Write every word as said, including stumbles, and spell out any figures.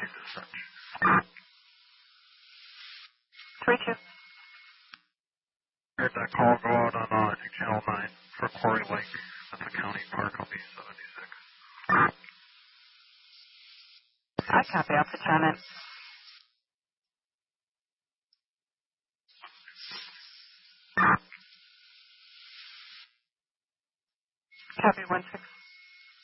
dispatch. three two. Heard that call go out on, uh, I think, channel nine for Quarry Lake. That's a county park on B seventy-six. I copy off the channel. Copy one six.